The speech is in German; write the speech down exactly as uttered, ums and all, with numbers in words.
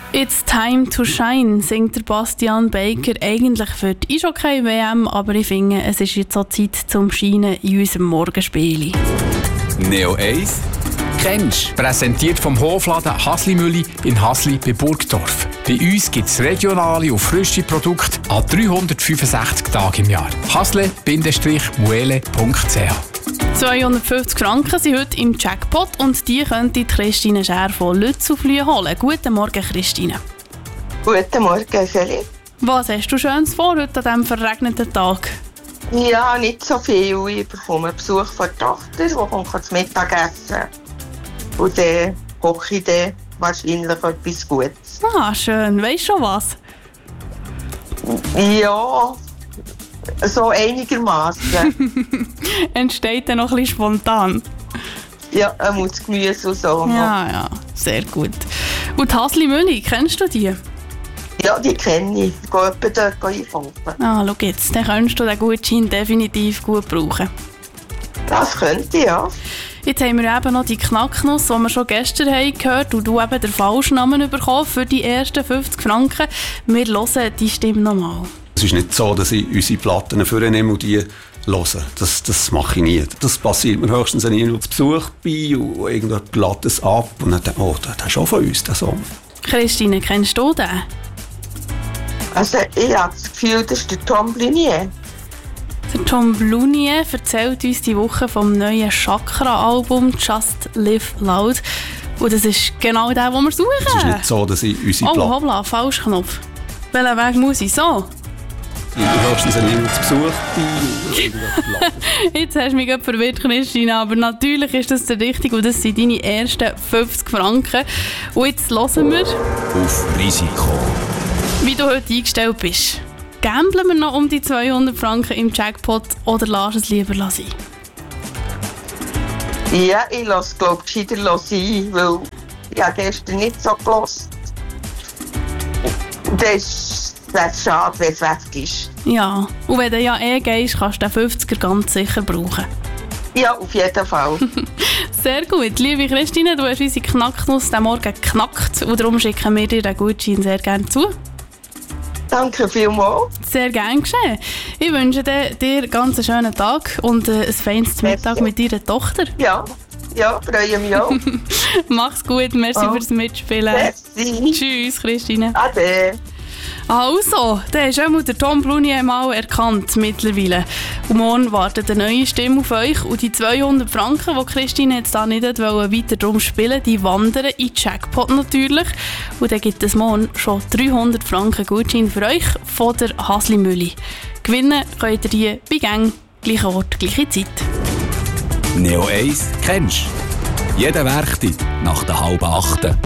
It's time to shine, singt der Bastian Baker eigentlich für die Eishockey-W M, aber ich finde, es ist jetzt auch Zeit zum Scheinen in unserem Morgenspiel. Neo eins kennst, präsentiert vom Hofladen Haslimülli in Hasli bei Burgdorf. Bei uns gibt es regionale und frische Produkte an dreihundertfünfundsechzig Tagen im Jahr. hasle muele punkt c h zweihundertfünfzig Franken sind heute im Jackpot und die könnte Christine Schär von Lützelflüh holen. Guten Morgen, Christine. Guten Morgen, Feli. Was hast du Schönes vor heute an diesem verregneten Tag? Ja, nicht so viel. Ich bekomme Besuch von der Tochter, die kommt zum Mittagessen. Und dann koche ich dann wahrscheinlich etwas Gutes. Ah, schön. Weisst du schon was? Ja, so einigermaßen. Entsteht dann noch ein bisschen spontan? Ja, er muss Gemüse und so. Ja, ja, sehr gut. Und die Haslimülli, kennst du die? Ja, die kenne ich. Ich gehe etwa dort einkaufen. Ah, schau jetzt, dann könntest du den Gutschein definitiv gut brauchen. Das könnte ich, ja. Jetzt haben wir eben noch die Knacknuss, die wir schon gestern haben gehört und du eben den falschen Namen bekommen für die ersten fünfzig Franken. Wir hören die Stimme nochmal. Es ist nicht so, dass ich unsere Platten vornehme und die höre. Das, das mache ich nie. Das passiert mir höchstens, wenn ich zu Besuch bin und irgendjemand lädt es ab und dann denke ich, oh, der ist schon von uns, der Song. Christine, kennst du den? Also ich habe das Gefühl, das ist der Tom Blunier. Der Tom Blunier erzählt uns diese Woche vom neuen Chakra-Album «Just Live Loud». Und das ist genau der, den wir suchen. Es ist nicht so, dass ich unsere Oh, Platten... hoppla, Falschknopf. Welchen Weg muss ich? So? Höchstens, wenn ich zu Besuch bin. Jetzt hast du mich gerade verwirrt, Christine, aber natürlich ist das der richtige und das sind deine ersten fünfzig Franken. Und jetzt hören wir, auf Risiko, wie du heute eingestellt bist. Gamblen wir noch um die zweihundert Franken im Jackpot oder lass es lieber sein? Ja, ich lasse, glaube ich, gescheiter sein, weil ich habe gestern nicht so gehört. Das wäre schade, wenn es weg ist. Ja, und wenn du ja eh gehst, kannst du den fünfziger ganz sicher brauchen. Ja, auf jeden Fall. Sehr gut. Liebe Christine, du hast unsere Knacknuss diesen Morgen geknackt und darum schicken wir dir den Gutschein sehr gerne zu. Danke vielmals. Sehr gerne geschehen. Ich wünsche dir, dir einen ganz schönen Tag und äh, ein feines Mittag mit deiner Tochter. Ja, ja, freue mich auch. Mach's gut, merci oh. fürs Mitspielen. Merci. Tschüss, Christine. Ade. Also, da hast auch der Tom Blunier mal erkannt mittlerweile. Und morgen wartet eine neue Stimme auf euch und die zweihundert Franken, die Christine jetzt da nicht weiter drum spielen, die wandern in den Jackpot natürlich. Und dann gibt es morgen schon dreihundert Franken Gutschein für euch von der Haslimülli. Gewinnen könnt ihr die bei Gang, gleicher Ort, gleiche Zeit. Neo eins kennst. Jeden Werktag nach der halben Achten.